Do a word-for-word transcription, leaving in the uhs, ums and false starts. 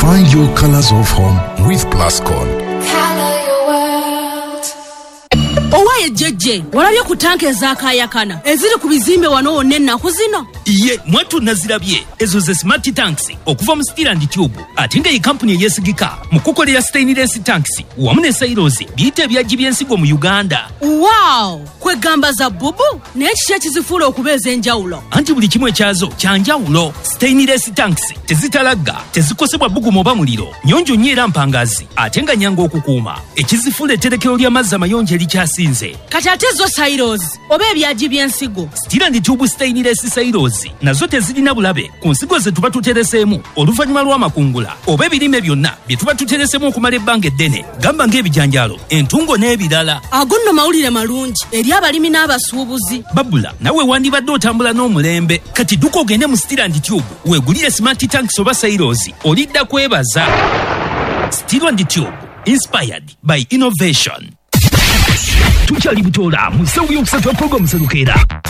Find your colors of home with Plascon. Color your world. Owaye jeje, walabye ku tanke ezakayakana eziri ku bizimbe wano wonna ennaku zino. Iye mwatu nazirabye ezo ze smart tanks okuva mu Steel and Tube ate nga iyi company eyesigika mu kukolera stainless tanks wamu ne silos biyite ebyagi by'ensigo mu Uganda. Wow, kwegamba za bubu n'ekiki ekizifuula okubeeza enjawulo. Anti buli kimu ekyazo kyanjawulo. Stainless tanks tezitalagga, tezikosebwa bbugumu oba muliro, nyonjo nnyo era mpangazi ate nga nyangu okukuuma. Ekizifuula etterekero ly'amazzi amayonjo erikyasinze. Kati ate zo silos oba ebyagi by'ensigo. Steel and Tube stainless silos nazo tezirina bulabe ku nsigo ze tuba tuteresemu oluvannyuma lw'amakungula oba ebirime byonna bye tuba tuteresemu okumala ebbanga eddene, gamba ng'ebijanjaalo, entungo n'ebirala. Ago nno mawulire malungi eri abalimi n'abasuubuzi. Babula nawe wandibadde otambula n'omulembe, kati dduka ogende mu Steel and Tube weegulire smart tanks oba silos, olidda kwebaza. Steel and Tube, inspired by innovation. Tukyali Butola mu ssewu y'okusatu programu Serukera.